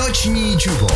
Noční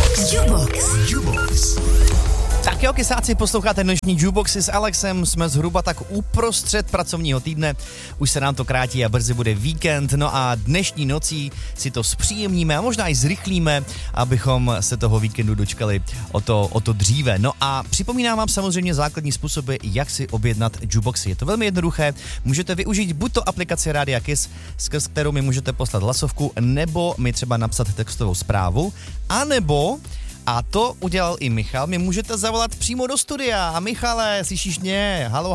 Jubox. Tak jo, kysáci, posloucháte Noční Juboxy s Alexem, jsme zhruba tak uprostřed pracovního týdne, už se nám to krátí a brzy bude víkend, no a dnešní nocí si to zpříjemníme a možná i zrychlíme, abychom se toho víkendu dočkali o to dříve. No a připomínám vám samozřejmě základní způsoby, jak si objednat Juboxy. Je to velmi jednoduché, můžete využít buď to aplikaci Rádia Kiss, skrz kterou mi můžete poslat hlasovku, nebo mi třeba napsat textovou zprávu, anebo a to udělal i Michal. Mi můžete zavolat přímo do studia. A Michale, slyšíš mě? Halo.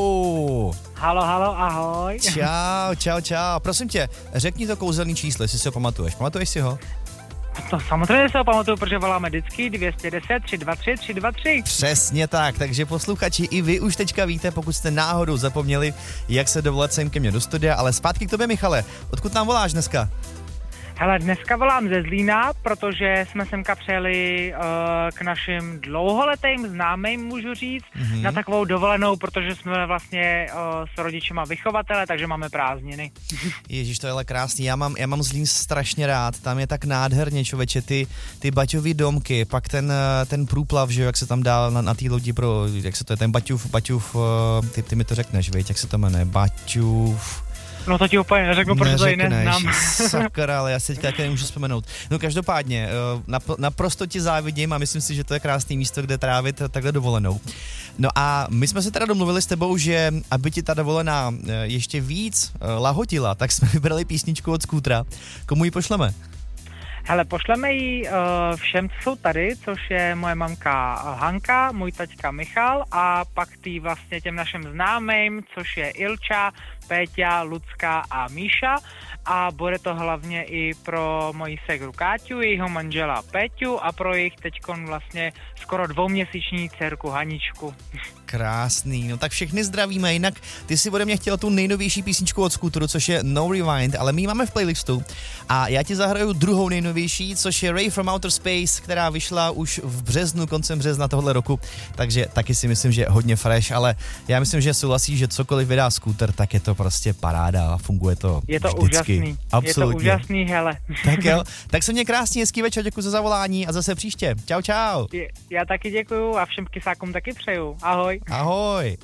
Halo, ahoj. Čau. Prosím tě, řekni to kouzelný číslo, jestli si ho pamatuješ. Pamatuješ si ho? To samozřejmě se ho pamatuju, protože voláme vždycky 210 323 323. Přesně tak, takže posluchači, i vy už teďka víte, pokud jste náhodou zapomněli, jak se dovolat sem ke mně do studia, ale zpátky k tobě, Michale. Odkud nám voláš dneska? Hele, dneska volám ze Zlína, protože jsme semka přijeli k našim dlouholetým známým, můžu říct, na takovou dovolenou, protože jsme vlastně s rodičema vychovatele, takže máme prázdniny. Ježíš, to je ale krásný, já mám Zlín strašně rád, tam je tak nádherně, člověče, ty baťový domky, pak ten průplav, že jo, jak se tam dá na té lodi jak se to je, ten Baťův, ty mi to řekneš, viď, jak se to jmenuje, Baťův. No to ti úplně neřeknu, protože to ji neznám. Sakra, ale já si teďka nemůžu vzpomenout. No každopádně, naprosto ti závidím a myslím si, že to je krásné místo, kde trávit takhle dovolenou. No a my jsme se teda domluvili s tebou, že aby ti ta dovolená ještě víc lahotila, tak jsme vybrali písničku od Skútra. Komu ji pošleme? Hele, pošleme ji všem, co jsou tady, což je moje mamka Hanka, můj taťka Michal a pak vlastně těm našim známým, což je Ilča, Péťa, Lucka a Míša a bude to hlavně i pro moji ségru Káťu, jejího manžela Péťu a pro jejich teďkon vlastně skoro 2měsíční dcerku Haničku. Krásný, no tak všechny zdravíme, jinak ty si ode mě chtěl tu nejnovější písničku od Skútru, což je No Rewind, ale my ji máme v playlistu a já ti zahraju druhou nejnovější, což je Ray from Outer Space, která vyšla už v březnu, koncem března tohoto roku, takže taky si myslím, že hodně fresh, ale já myslím, že souhlasí, že cokoliv vydá Skútr, tak je to prostě paráda a funguje to je to vždycky. Úžasný. Absolutně. Je to úžasný, hele. Tak jo, tak se mě krásně, hezký večer, děkuji za zavolání a zase příště. Čau. Já taky děkuju a všem kysákům taky přeju. Ahoj.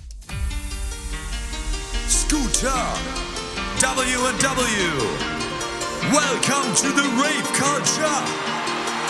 Scooter W&W. Welcome to the rave culture.